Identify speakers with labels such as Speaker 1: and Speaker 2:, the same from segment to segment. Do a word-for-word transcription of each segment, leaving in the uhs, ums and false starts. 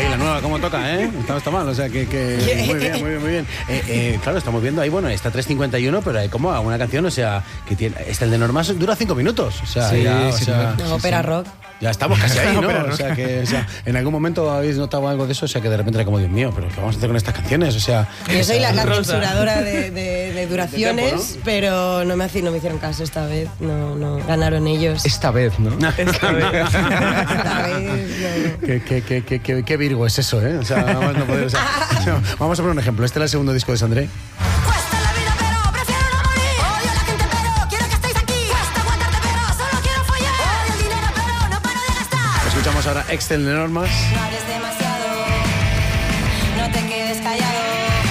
Speaker 1: la nueva, cómo toca, ¿eh? Está, está mal, o sea que, que muy bien, muy bien, muy bien. Eh, eh, claro, estamos viendo ahí, bueno, está tres cincuenta y uno, pero hay como una canción, o sea, que tiene, este el de Normas dura cinco minutos, o sea,
Speaker 2: sí,
Speaker 1: ya, o
Speaker 2: sí,
Speaker 1: sea,
Speaker 2: no,
Speaker 1: sí,
Speaker 2: ópera
Speaker 1: sí.
Speaker 2: rock.
Speaker 1: Ya estamos casi ahí, ¿no? O sea, que o sea, en algún momento habéis notado algo de eso, o sea, que de repente era como, Dios mío, pero ¿qué vamos a hacer con estas canciones? O sea...
Speaker 2: Yo soy la, la
Speaker 3: Rosa.
Speaker 2: censuradora de, de, de duraciones,
Speaker 1: De tiempo, ¿no?
Speaker 2: pero no me, haci- no me hicieron caso esta vez, no, no, ganaron ellos.
Speaker 4: Esta vez, ¿no?
Speaker 3: Esta vez.
Speaker 2: Esta vez, no.
Speaker 1: ¿Qué, qué, qué, qué, qué, qué Virgo es eso, eh? O sea, nada más no poder, o sea, no, vamos a poner un ejemplo. Este era el segundo disco de Sandré.
Speaker 5: Cuesta la vida, pero prefiero no morir. Odio a la gente, pero quiero que estéis aquí. Cuesta aguantarte, pero solo quiero follar. Odio el dinero, pero no paro de gastar.
Speaker 1: Escuchamos ahora Excel de Normas.
Speaker 5: No hables demasiado, no te quedes callado.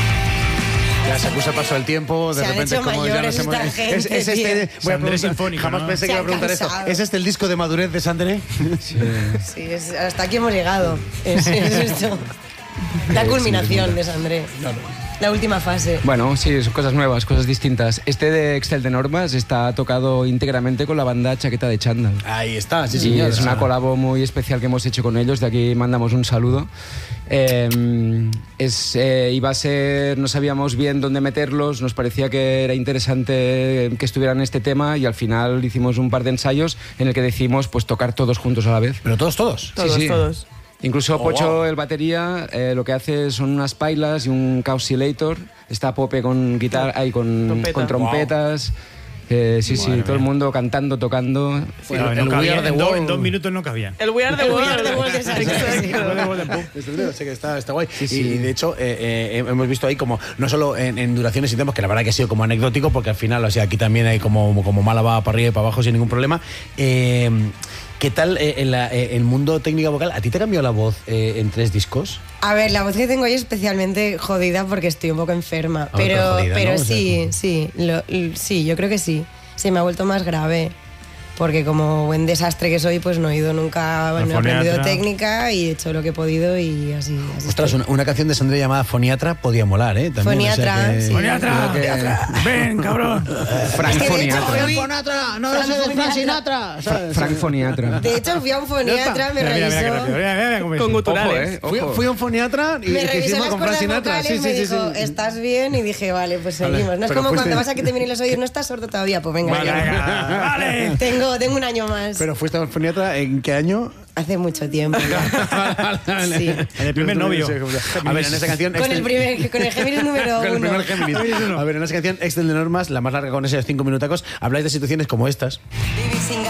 Speaker 1: Ya se acusa el paso del tiempo, de
Speaker 2: Se han
Speaker 1: repente
Speaker 2: hecho
Speaker 1: como ya
Speaker 2: mayores
Speaker 1: nos hemos...
Speaker 2: esta gente,
Speaker 1: es, es este,
Speaker 2: tío.
Speaker 1: voy a
Speaker 3: Sandré
Speaker 1: preguntar,
Speaker 3: sinfónico,
Speaker 1: jamás
Speaker 3: ¿no?
Speaker 1: pensé
Speaker 2: Se
Speaker 1: que iba a
Speaker 2: han
Speaker 1: preguntar esto.
Speaker 2: cansado.
Speaker 1: ¿Es este el disco de madurez de Sandré?
Speaker 2: Sí, es- hasta aquí hemos llegado. Es, es esto. La culminación de Sandré. La última fase.
Speaker 4: Bueno, sí, son cosas nuevas, cosas distintas. Este de Excel de Normas está tocado íntegramente con la banda Chaqueta de Chándal.
Speaker 1: Ahí está, sí
Speaker 4: Y
Speaker 1: señor.
Speaker 4: es
Speaker 1: o sea,
Speaker 4: una colabo muy especial que hemos hecho con ellos, de aquí mandamos un saludo. Eh, es, eh, iba a ser, no sabíamos bien dónde meterlos, nos parecía que era interesante que estuvieran en este tema y al final hicimos un par de ensayos en el que decidimos pues, tocar todos juntos a la vez.
Speaker 1: Pero todos, todos.
Speaker 3: Todos,
Speaker 4: Sí, sí.
Speaker 3: todos.
Speaker 4: Incluso
Speaker 1: Oh,
Speaker 4: Pocho,
Speaker 1: wow.
Speaker 4: el batería, eh, lo que hace son unas pailas y un Causilator. Está Pope con guitarra, ahí con,
Speaker 3: Trompeta.
Speaker 4: con trompetas. Eh, sí, sí,
Speaker 1: Madre
Speaker 4: todo el
Speaker 1: mía.
Speaker 4: mundo cantando, tocando.
Speaker 3: Bueno,
Speaker 1: el
Speaker 3: no
Speaker 1: We
Speaker 3: cabía,
Speaker 1: Are the
Speaker 3: en, do-
Speaker 1: World.
Speaker 3: en dos minutos no cabían.
Speaker 6: El We Are the
Speaker 2: El We
Speaker 6: World.
Speaker 2: Are the World de Sandré.
Speaker 3: Exacto.
Speaker 1: Este, sé que está, está guay. Y, y de hecho, eh, eh, hemos visto ahí como, no solo en, en duraciones y temas, que la verdad que ha sido como anecdótico, porque al final, o sea, aquí también hay como, como Málaga para arriba y para abajo sin ningún problema. Eh, ¿Qué tal eh, en la- eh, el mundo técnica vocal? ¿A ti te cambió la voz eh, en tres discos?
Speaker 2: A ver, la voz que tengo hoy es especialmente jodida porque estoy un poco enferma.
Speaker 1: Ah, pero
Speaker 2: pero
Speaker 1: jodida,
Speaker 2: pero
Speaker 1: ¿no? O sea,
Speaker 2: sí,
Speaker 1: como-
Speaker 2: sí, lo- l- sí, yo creo que sí. Se me ha vuelto más grave. Porque como buen desastre que soy, pues no he ido nunca, no he aprendido
Speaker 3: foniatra.
Speaker 2: técnica y he hecho lo que he podido y así. así
Speaker 1: Ostras,
Speaker 2: estoy.
Speaker 1: una, una canción de Sandré llamada Foniatra podía molar, ¿eh? También,
Speaker 2: Foniatra,
Speaker 1: o sea que-
Speaker 2: sí.
Speaker 3: ¡Foniatra!
Speaker 1: creo que-
Speaker 3: ¡Ven, cabrón!
Speaker 4: Frank
Speaker 2: Es que de hecho
Speaker 4: Foniatra.
Speaker 2: fui-
Speaker 1: no
Speaker 2: lo sé de Frank
Speaker 1: Sinatra.
Speaker 4: Fra- Frank Foniatra.
Speaker 2: De hecho, fui a un foniatra, me
Speaker 3: Mira, mira, mira, qué
Speaker 2: revisó,
Speaker 3: rápido. Mira, mira, mira cómo es.
Speaker 6: Con
Speaker 4: Ojo,
Speaker 6: guturales.
Speaker 4: eh,
Speaker 1: Fui,
Speaker 4: ojo.
Speaker 1: fui a un foniatra y
Speaker 2: me
Speaker 1: que
Speaker 2: revisó
Speaker 1: hicimos
Speaker 2: las
Speaker 1: con Frank
Speaker 2: cuerdas
Speaker 1: Sinatra.
Speaker 2: vocales,
Speaker 1: Sí, sí,
Speaker 2: me
Speaker 1: sí,
Speaker 2: dijo,
Speaker 1: sí.
Speaker 2: ¿estás bien? Y dije, vale, pues seguimos. No es
Speaker 1: pero
Speaker 2: como
Speaker 1: fuiste-
Speaker 2: cuando vas a que te vienen los oídos, no estás sordo todavía, pues venga,
Speaker 3: Vale,
Speaker 2: ya.
Speaker 3: venga, vale.
Speaker 2: Tengo, tengo un año más.
Speaker 1: Pero fuiste a un foniatra, ¿en qué año?
Speaker 2: Hace mucho tiempo. ya. Sí.
Speaker 3: En el primer novio.
Speaker 1: A ver, en esa canción...
Speaker 2: Con el
Speaker 1: Excel-
Speaker 2: primer, con el Géminis número
Speaker 1: Con el
Speaker 2: uno.
Speaker 1: primer Géminis. A ver, en esa canción, Excel de Normas, la más larga con esos cinco minutacos, habláis de situaciones como estas.
Speaker 5: Vivir sin